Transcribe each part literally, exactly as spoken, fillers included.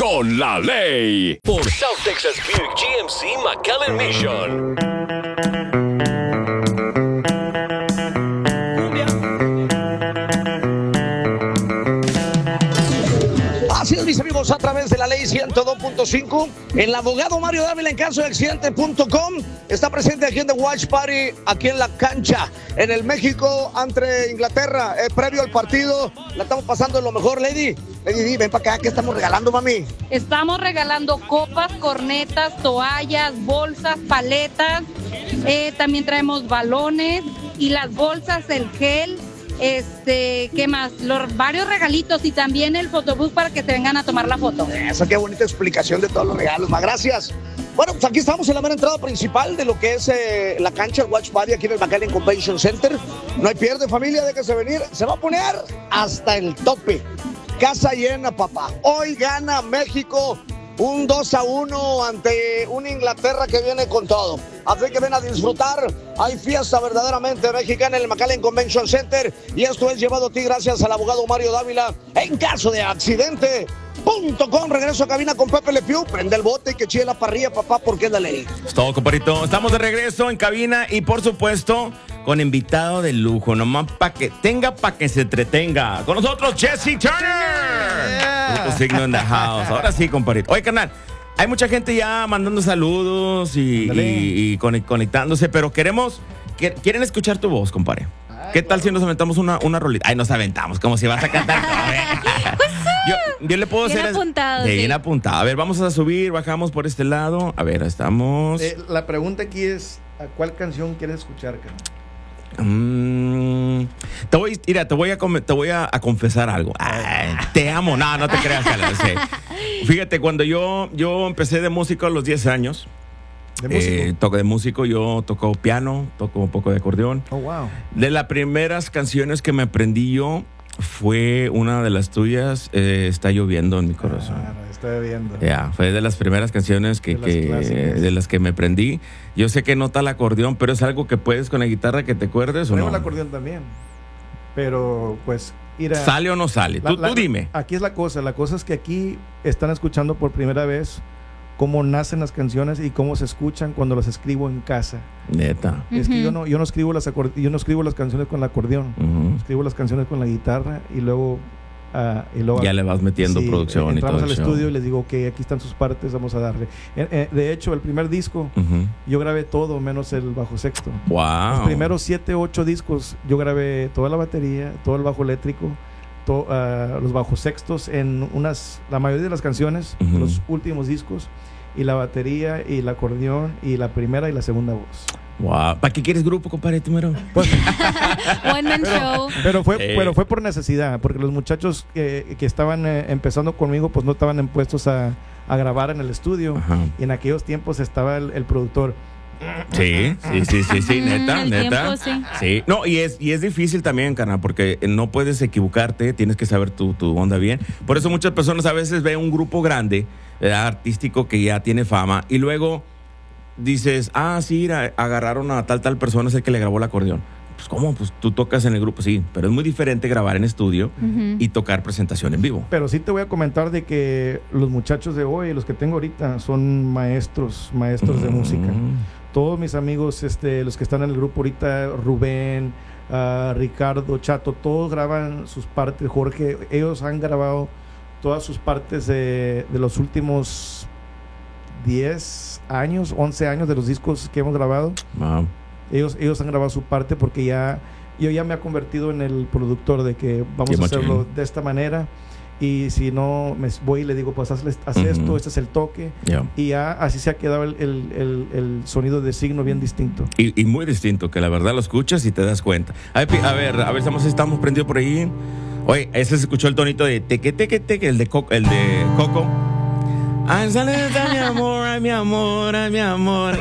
con la ley. Por South Texas Buick G M C McAllen Mission. Así es, mis amigos, a través de la ley ciento dos punto cinco, el abogado Mario Dávila en caso de accidente punto com está presente aquí en The Watch Party, aquí en la cancha, en el México ante Inglaterra, eh, previo al partido. La estamos pasando en lo mejor, Lady. Lady, ven para acá, ¿qué estamos regalando, mami? Estamos regalando copas, cornetas, toallas, bolsas, paletas, eh, también traemos balones y las bolsas, el gel. Este, ¿qué más? Los varios regalitos y también el fotobús para que se vengan a tomar la foto. Esa qué bonita explicación de todos los regalos, más gracias. Bueno, pues aquí estamos en la mera entrada principal de lo que es eh, la cancha, el Watch Party aquí en el McAllen Convention Center. No hay pierde, familia, de que se venir. Se va a poner hasta el tope. Casa llena, papá. Hoy gana México un dos a uno ante una Inglaterra que viene con todo. Así que ven a disfrutar. Hay fiesta verdaderamente mexicana en el McAllen Convention Center. Y esto es llevado a ti gracias al abogado Mario Dávila. En caso de accidente punto com. Regreso a cabina con Pepe Le Pew. Prende el bote y que chille la parrilla, papá, porque es la ley. Es todo, compadrito. Estamos de regreso en cabina y, por supuesto, con invitado de lujo. Nomás para que tenga, para que se entretenga. Con nosotros, Jesse Turner. Yeah. Grupo Signo in the house. Ahora sí, compadrito. Oye, carnal, hay mucha gente ya mandando saludos y, y, y conectándose, pero queremos, quieren escuchar tu voz, compadre. ¿Qué tal si nos aventamos una, una rolita? Ay, nos aventamos, como si vas a cantar. yo, yo le puedo bien hacer... apuntado, bien sí. apuntado. A ver, vamos a subir, bajamos por este lado. A ver, estamos... Eh, la pregunta aquí es, ¿a cuál canción quieres escuchar, cara? Mm, te voy, mira, te voy a te voy a, a confesar algo. Ay, te amo, no, no te creas, Carlos, sí. Fíjate, cuando yo yo empecé de músico a los diez años, ¿De músico? Eh, toco de músico, yo toco piano, toco un poco de acordeón. Oh, wow. De las primeras canciones que me aprendí yo fue una de las tuyas, eh, Está lloviendo en mi corazón. Ah, no, estoy viendo. Ya, yeah, fue de las primeras canciones que, de, las que de las que me aprendí. Yo sé que nota el acordeón, pero es algo que puedes con la guitarra que te acuerdes o no. el acordeón también. Pero pues ir a, ¿sale o no sale? La, tú, la, tú dime. Aquí es la cosa, la cosa es que aquí están escuchando por primera vez cómo nacen las canciones y cómo se escuchan cuando las escribo en casa. Neta. Es Uh-huh. que yo no, yo no escribo las acorde- yo no escribo las canciones con el acordeón. Uh-huh. Escribo las canciones con la guitarra y luego Uh, y luego, ya le vas metiendo sí, producción y todo. Entramos al el estudio show. y les digo, ok, aquí están sus partes, vamos a darle. Eh, eh, de hecho, el primer disco, uh-huh. yo grabé todo menos el bajo sexto. Wow. Los primeros siete, ocho discos, yo grabé toda la batería, todo el bajo eléctrico, to, uh, los bajos sextos en unas, la mayoría de las canciones, uh-huh. los últimos discos, y la batería, y el acordeón, y la primera y la segunda voz. Wow. ¿Para qué quieres grupo, compadre? Pues, One man pero, show. Pero fue, eh. pero fue por necesidad, porque los muchachos que, que estaban eh, empezando conmigo, pues no estaban impuestos a, a grabar en el estudio. Ajá. Y en aquellos tiempos estaba el, el productor. Sí, sí, sí, sí, sí, neta, El neta. tiempo, sí. Sí, no, y es, y es difícil también, carnal, porque no puedes equivocarte, tienes que saber tu, tu onda bien. Por eso muchas personas a veces ven un grupo grande, ¿verdad? Artístico que ya tiene fama, y luego dices, ah, sí, mira, agarraron a tal, tal persona, es el que le grabó el acordeón. Pues, ¿cómo? Pues tú tocas en el grupo, sí, pero es muy diferente grabar en estudio Uh-huh. y tocar presentación en vivo. Pero sí te voy a comentar de que los muchachos de hoy, los que tengo ahorita, son maestros, maestros de Mm. música. Todos mis amigos, este, los que están en el grupo ahorita, Rubén, uh, Ricardo, Chato, todos graban sus partes. Jorge, ellos han grabado todas sus partes de, de los últimos diez años, once años de los discos que hemos grabado. Wow. Ellos, ellos han grabado su parte porque ya yo ya me he convertido en el productor de que vamos Qué a hacerlo machín. de esta manera. Y si no, me voy y le digo, pues haz, haz Ujú. esto, este es el toque. Yeah. Y ya así se ha quedado el, el, el, el sonido de Signo bien distinto. Y, y muy distinto, que la verdad lo escuchas y te das cuenta. A ver, a ver, a ver, estamos, estamos prendidos por ahí. Oye, ese se escuchó el tonito de teque, teque, teque, el de Coco. El de Coco. Ay, sale, ay, mi amor, ay, mi amor, ay, mi amor.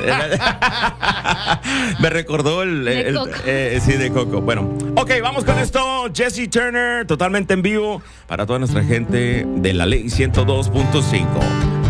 Me recordó el... el, De el Coco. eh, sí, de Coco. Bueno, ok, vamos con esto. Jesse Turner, totalmente en vivo para toda nuestra gente de la ley ciento dos punto cinco.